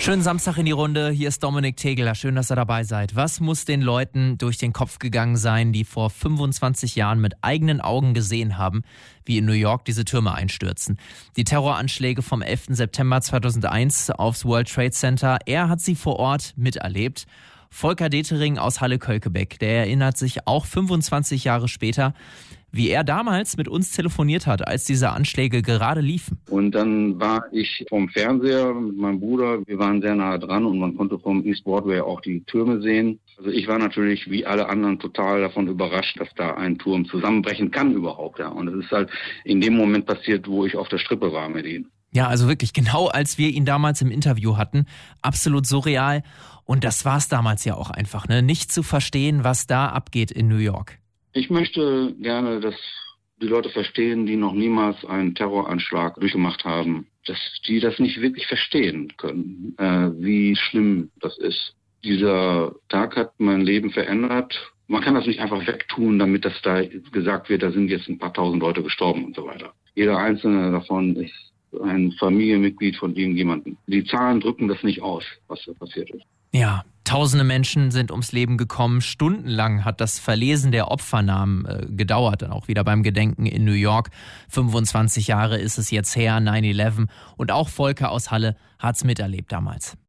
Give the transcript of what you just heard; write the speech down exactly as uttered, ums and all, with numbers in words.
Schönen Samstag in die Runde. Hier ist Dominik Tegeler. Schön, dass ihr dabei seid. Was muss den Leuten durch den Kopf gegangen sein, die vor fünfundzwanzig Jahren mit eigenen Augen gesehen haben, wie in New York diese Türme einstürzen? Die Terroranschläge vom elften September zweitausendeins aufs World Trade Center. Er hat sie vor Ort miterlebt. Volker Detering aus Halle-Kölkebeck, der erinnert sich auch fünfundzwanzig Jahre später, wie er damals mit uns telefoniert hat, als diese Anschläge gerade liefen. Und dann war ich vom Fernseher mit meinem Bruder. Wir waren sehr nah dran und man konnte vom East Broadway auch die Türme sehen. Also ich war natürlich wie alle anderen total davon überrascht, dass da ein Turm zusammenbrechen kann überhaupt. Ja. Und es ist halt in dem Moment passiert, wo ich auf der Strippe war mit ihm. Ja, also wirklich genau, als wir ihn damals im Interview hatten. Absolut surreal. Und das war es damals ja auch einfach, ne? Nicht zu verstehen, was da abgeht in New York. Ich möchte gerne, dass die Leute verstehen, die noch niemals einen Terroranschlag durchgemacht haben, dass die das nicht wirklich verstehen können, äh, wie schlimm das ist. Dieser Tag hat mein Leben verändert. Man kann das nicht einfach wegtun, damit das da gesagt wird, da sind jetzt ein paar tausend Leute gestorben und so weiter. Jeder einzelne davon ist ein Familienmitglied von irgendjemandem. Die Zahlen drücken das nicht aus, was da passiert ist. Ja, tausende Menschen sind ums Leben gekommen. Stundenlang hat das Verlesen der Opfernamen äh, gedauert, dann auch wieder beim Gedenken in New York. fünfundzwanzig Jahre ist es jetzt her, neun elf. Und auch Volker aus Halle hat's miterlebt damals.